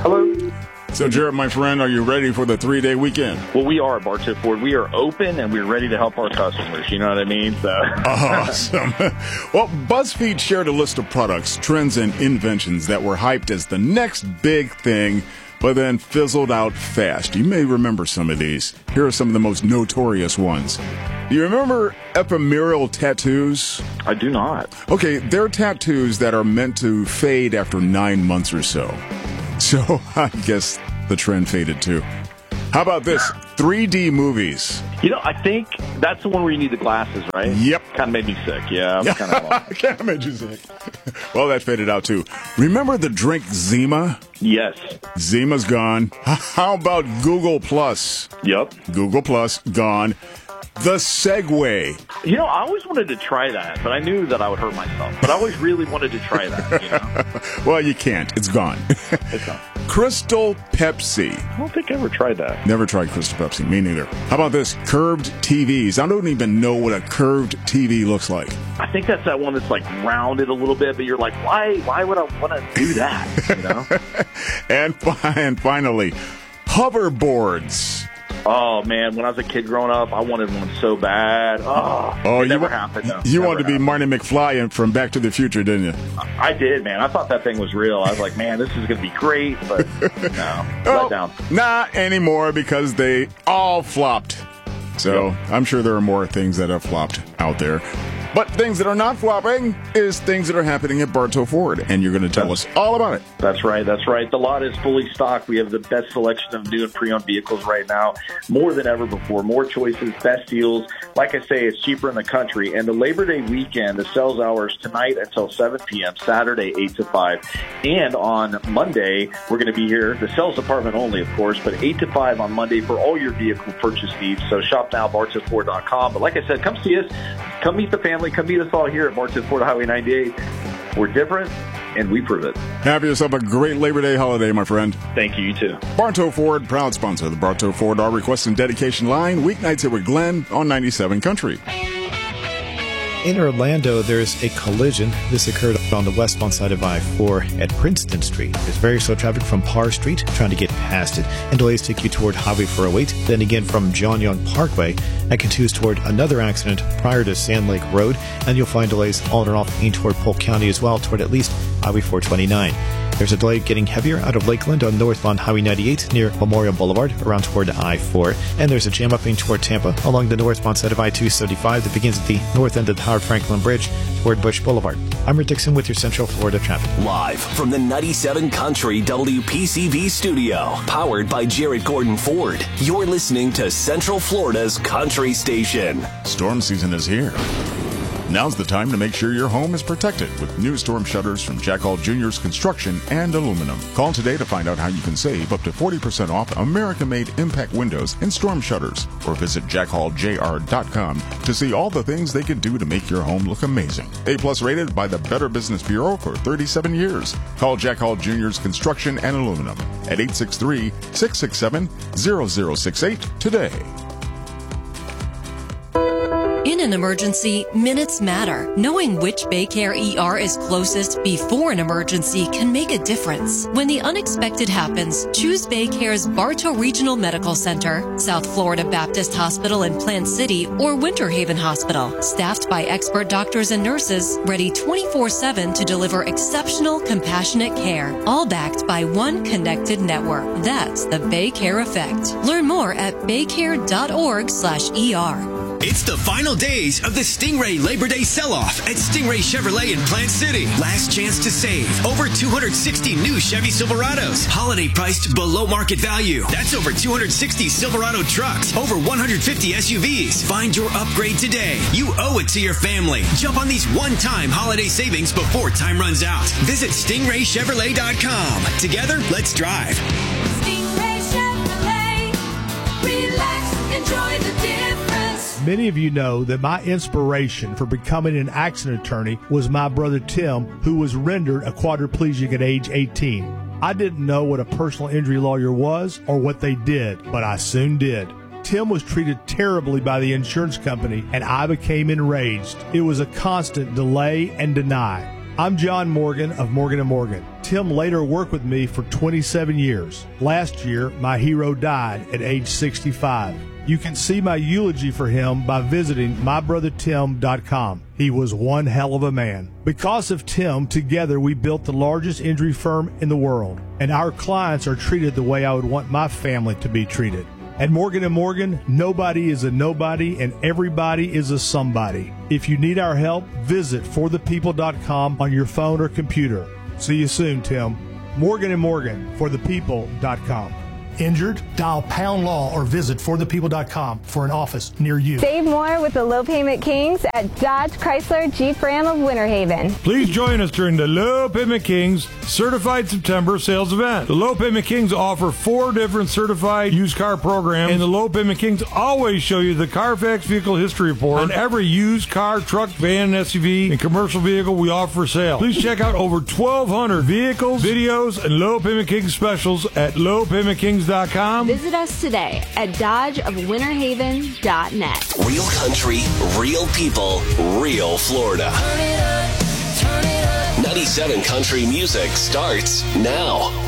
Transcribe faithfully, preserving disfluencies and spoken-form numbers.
Hello. So, Jared, my friend, are you ready for the three-day weekend? Well, we are, Bartow Ford. We are open, and we're ready to help our customers. You know what I mean? So. Awesome. Well, BuzzFeed shared a list of products, trends, and inventions that were hyped as the next big thing, but then fizzled out fast. You may remember some of these. Here are some of the most notorious ones. Do you remember ephemeral tattoos? I do not. Okay, they're tattoos that are meant to fade after nine months or so. So I guess the trend faded too. How about this? three D movies. You know, I think that's the one where you need the glasses, right? Yep. Kind of made me sick. Yeah. Kind of kind of made you sick. Well, that faded out too. Remember the drink Zima? Yes. Zima's gone. How about Google Plus? Yep. Google Plus gone. The Segway. You know, I always wanted to try that, but I knew that I would hurt myself. But I always really wanted to try that, you know? Well, you can't. It's gone. It's gone. Crystal Pepsi. I don't think I ever tried that. Never tried Crystal Pepsi. Me neither. How about this? Curved T Vs. I don't even know what a curved T V looks like. I think that's that one that's like rounded a little bit, but you're like, why Why would I want to do that, you know? and, and finally, hoverboards. Oh, man, when I was a kid growing up, I wanted one so bad. Oh, oh it you never wa- happened, though. You never wanted to be happened. Marty McFly in, from Back to the Future, didn't you? I did, man. I thought that thing was real. I was like, man, this is going to be great, but no, oh, let down. Not anymore because they all flopped. So Yep. I'm sure there are more things that have flopped out there. But things that are not flopping is things that are happening at Bartow Ford, and you're going to tell us all about it. That's right. That's right. The lot is fully stocked. We have the best selection of new and pre-owned vehicles right now, more than ever before. More choices, best deals. Like I say, it's cheaper in the country. And the Labor Day weekend, the sales hours tonight until seven p.m., Saturday eight to five. And on Monday, we're going to be here, the sales department only, of course, but eight to five on Monday for all your vehicle purchase needs. So shop now, bartow ford dot com. But like I said, come see us. Come meet the family. Come meet us all here at Bartow Ford Highway ninety-eight. We're different, and we prove it. Have yourself a great Labor Day holiday, my friend. Thank you. You too. Bartow Ford, proud sponsor of the Bartow Ford Our Request and Dedication line, weeknights here with Glenn on ninety-seven Country. In Orlando, there's a collision. This occurred on the westbound side of I four at Princeton Street. There's very slow traffic from Parr Street trying to get past it, and delays take you toward Highway four oh eight. Then again from John Young Parkway, that continues toward another accident prior to Sand Lake Road, and you'll find delays on and off in toward Polk County as well, toward at least Highway four twenty-nine. There's a delay getting heavier out of Lakeland on northbound Highway ninety-eight near Memorial Boulevard around toward I four. And there's a jam up in toward Tampa along the northbound side of I two seventy-five that begins at the north end of the Howard Franklin Bridge toward Bush Boulevard. I'm Rick Dixon with your Central Florida traffic. Live from the ninety-seven Country W P C V studio, powered by Jared Gordon Ford. You're listening to Central Florida's Country Station. Storm season is here. Now's the time to make sure your home is protected with new storm shutters from Jack Hall Junior's Construction and Aluminum. Call today to find out how you can save up to forty percent off American-made impact windows and storm shutters, or visit jack hall j r dot com to see all the things they can do to make your home look amazing. A-plus rated by the Better Business Bureau for thirty-seven years. Call Jack Hall Junior's Construction and Aluminum at eight six three, six six seven, zero zero six eight today. In an emergency, minutes matter. Knowing which Baycare E R is closest before an emergency can make a difference. When the unexpected happens, choose Baycare's Bartow Regional Medical Center, South Florida Baptist Hospital in Plant City, or Winter Haven Hospital. Staffed by expert doctors and nurses, ready twenty-four seven to deliver exceptional, compassionate care. All backed by one connected network. That's the Baycare Effect. Learn more at baycare.org slash ER. It's the final days of the Stingray Labor Day sell-off at Stingray Chevrolet in Plant City. Last chance to save. Over two hundred sixty new Chevy Silverados. Holiday priced below market value. That's over two hundred sixty Silverado trucks. Over one hundred fifty S U Vs. Find your upgrade today. You owe it to your family. Jump on these one-time holiday savings before time runs out. Visit stingray chevrolet dot com. Together, let's drive. Stingray Chevrolet. Relax, enjoy the difference. Many of you know that my inspiration for becoming an accident attorney was my brother Tim, who was rendered a quadriplegic at age eighteen. I didn't know what a personal injury lawyer was or what they did, but I soon did. Tim was treated terribly by the insurance company, and I became enraged. It was a constant delay and deny. I'm John Morgan of Morgan and Morgan. Tim later worked with me for twenty-seven years. Last year, my hero died at age sixty-five. You can see my eulogy for him by visiting my brother tim dot com. He was one hell of a man. Because of Tim, together we built the largest injury firm in the world, and our clients are treated the way I would want my family to be treated. At Morgan and Morgan, nobody is a nobody and everybody is a somebody. If you need our help, visit for the people dot com on your phone or computer. See you soon, Tim. Morgan and Morgan, for the people dot com. Injured? Dial pound law or visit for the people dot com for an office near you. Save more with the Low Payment Kings at Dodge Chrysler Jeep Ram of Winter Haven. Please join us during the Low Payment Kings Certified September sales event. The Low Payment Kings offer four different certified used car programs, and the Low Payment Kings always show you the Carfax Vehicle History Report on every used car, truck, van, S U V, and commercial vehicle we offer for sale. Please check out over twelve hundred vehicles, videos, and Low Payment Kings specials at low payment kings dot com. Visit us today at dodge of winter haven dot net. Real country, real people, real Florida. ninety-seven Country Music starts now.